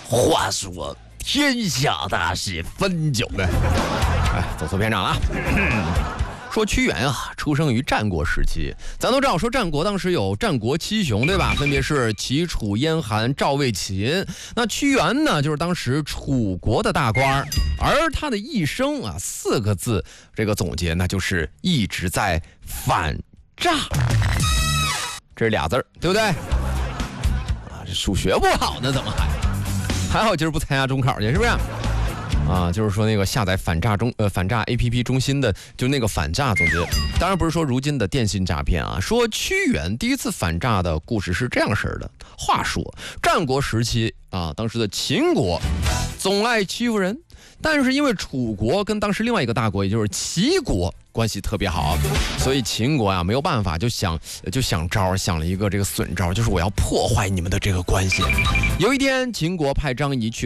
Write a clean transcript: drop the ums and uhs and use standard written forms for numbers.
话说天下大事分久的，走错篇章了啊。说屈原啊，出生于战国时期。咱都知道，说战国当时有战国七雄，对吧？分别是齐、楚、燕、韩、赵、魏、秦。那屈原呢，就是当时楚国的大官，而他的一生啊，4个字，这个总结那就是一直在反诈。这是俩字儿，对不对？啊，这数学不好呢，怎么还好？今儿不参加中考去，是不是？啊，就是说那个下载反诈APP 中心的，就那个反诈总结，当然不是说如今的电信诈骗啊。说屈原第一次反诈的故事是这样式的。话说战国时期啊，当时的秦国总爱欺负人，但是因为楚国跟当时另外一个大国，也就是齐国关系特别好，所以秦国啊没有办法，就想招，想了一个这个损招，就是我要破坏你们的这个关系。有一天，秦国派张仪去